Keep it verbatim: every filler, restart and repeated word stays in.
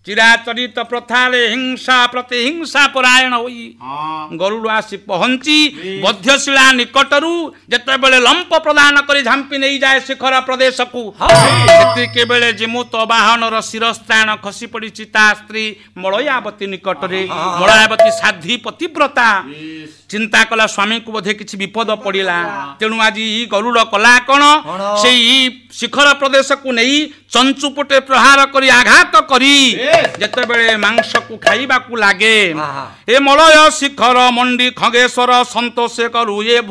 चिराचरित प्रथाले हिंसा प्रतिहिंसा परायण होई गरुड़ आसी पहुंची बध्यशिला निकटरू जेतेबेले लंप प्रदान करी झांपी नहीं जाए शिखर प्रदेश को सेतिके बेले जिमुत वाहनर शिरस्त्राण खसी पड़ी ता स्त्री मलयावती निकट रे मलयावती साध्वी पतिव्रता चिंता कला स्वामी को बोधे किछि विपद पड़िला तेणु आज गरुड़ कला कौन से शिखर प्रदेश को नहीं चंचुपटे प्रहार करी आघात करी जेतेबेले मांस को खाइबा को लागे ए मलय शिखर मंडी खगेश्वर संतोष करू ये